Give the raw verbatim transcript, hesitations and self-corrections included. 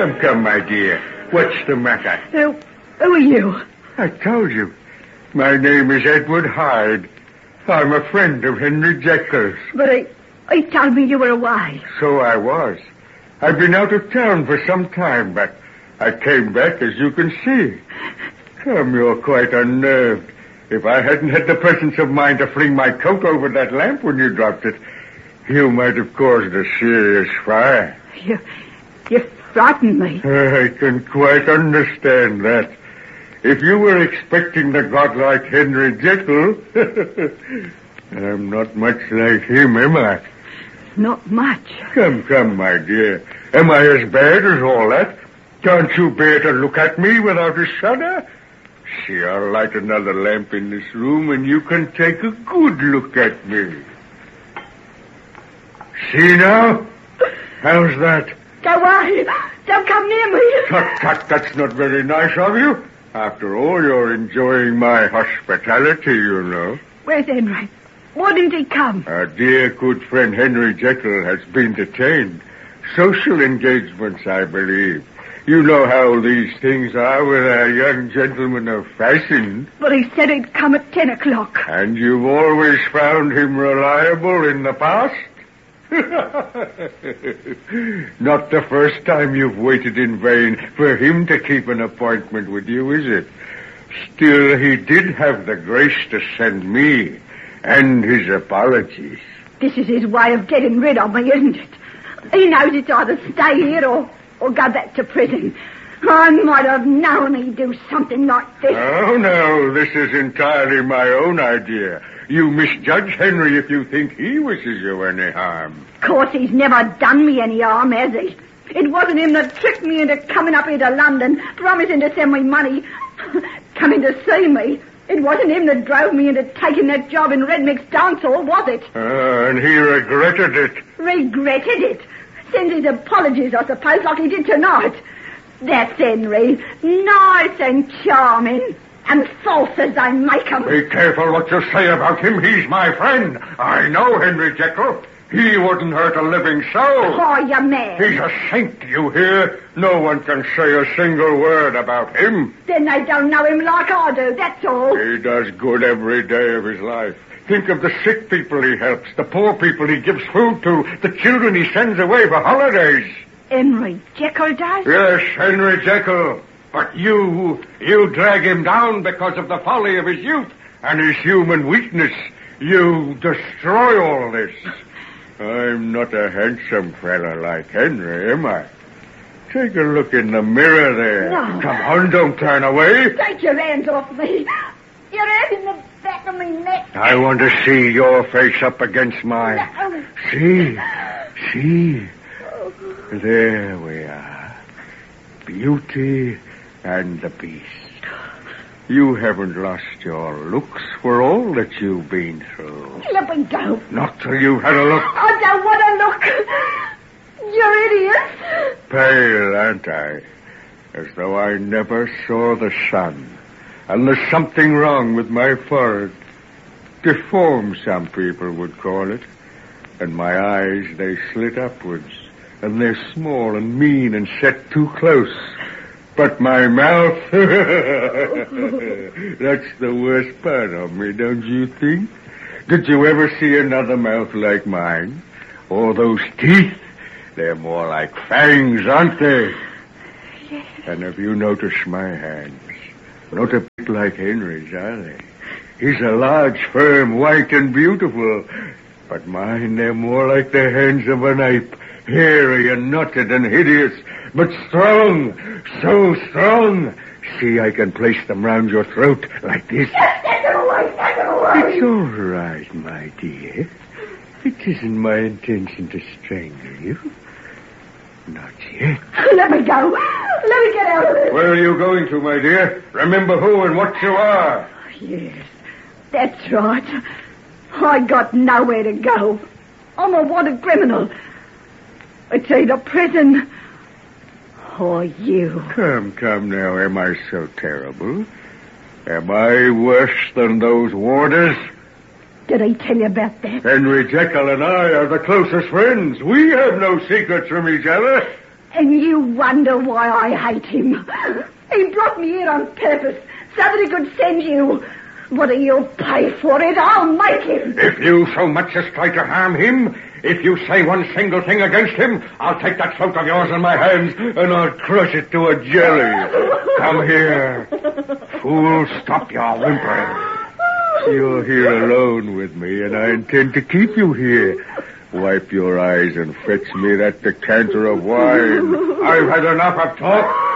Come, come, my dear. What's the matter? Who, who are you? I told you. My name is Edward Hyde. I'm a friend of Henry Jekyll's. But I, I told me you were away. So I was. I've been out of town for some time, but I came back, as you can see. Come, you're quite unnerved. If I hadn't had the presence of mind to fling my coat over that lamp when you dropped it, you might have caused a serious fire. You, you frightened me. I can quite understand that. If you were expecting the godlike Henry Jekyll, I'm not much like him, am I? Not much. Come, come, my dear. Am I as bad as all that? Can't you bear to look at me without a shudder? See, I'll light another lamp in this room and you can take a good look at me. See now? How's that? Go away. Don't come near me. Tut, tut, that's not very nice of you. After all, you're enjoying my hospitality, you know. Where's Henry? Why didn't he come? Our dear good friend Henry Jekyll has been detained. Social engagements, I believe. You know how these things are with our young gentlemen of fashion. But he said he'd come at ten o'clock. And you've always found him reliable in the past? Not the first time you've waited in vain for him to keep an appointment with you, is it? Still, he did have the grace to send me and his apologies. This is his way of getting rid of me, isn't it? He knows it's either stay here or, or go back to prison. I might have known he'd do something like this. Oh, no, this is entirely my own idea. You misjudge Henry if you think he wishes you any harm. Of course, he's never done me any harm, has he? It wasn't him that tricked me into coming up here to London, promising to send me money, coming to see me. It wasn't him that drove me into taking that job in Red Mix Dance Hall, was it? Uh, and he regretted it. Regretted it? Sends his apologies, I suppose, like he did tonight. That's Henry. Nice and charming. And false as they make 'em. Be careful what you say about him. He's my friend. I know Henry Jekyll. He wouldn't hurt a living soul. Oh, you man. He's a saint, you hear? No one can say a single word about him. Then they don't know him like I do, that's all. He does good every day of his life. Think of the sick people he helps, the poor people he gives food to, the children he sends away for holidays. Henry Jekyll does? Yes, Henry Jekyll. But you, you drag him down because of the folly of his youth and his human weakness. You destroy all this. I'm not a handsome fella like Henry, am I? Take a look in the mirror there. No. Come on, don't turn away. Take your hands off me. Your hand in the back of my neck. I want to see your face up against mine. No. See, see. There we are. Beauty and the Beast. You haven't lost your looks for all that you've been through. Let me go. Not till you've had a look. I don't want to look. You're idiots. Pale, aren't I? As though I never saw the sun. And there's something wrong with my forehead. Deformed, some people would call it. And my eyes, they slit upwards. And they're small and mean and set too close. But my mouth, that's the worst part of me, don't you think? Did you ever see another mouth like mine? All those teeth, they're more like fangs, aren't they? Yes. And have you noticed my hands? Not a bit like Henry's, are they? He's a large, firm, white and beautiful. But mine, they're more like the hands of an ape. Hairy and knotted and hideous, but strong, so strong. See, I can place them round your throat like this. Just take them away, take them away. It's all right, my dear. It isn't my intention to strangle you. Not yet. Let me go. Let me get out of this. Where are you going to, my dear? Remember who and what you are. Yes, that's right. I got nowhere to go. I'm a wanted criminal. It's either prison or you. Come, come now, am I so terrible? Am I worse than those warders? Did I tell you about that? Henry Jekyll and I are the closest friends. We have no secrets from each other. And you wonder why I hate him. He brought me here on purpose so that he could send you. But he'll pay for it. I'll make him. If you so much as try to harm him, if you say one single thing against him, I'll take that throat of yours in my hands and I'll crush it to a jelly. Come here. Fool, stop your whimpering. You're here alone with me, and I intend to keep you here. Wipe your eyes and fetch me that decanter of wine. I've had enough of talk.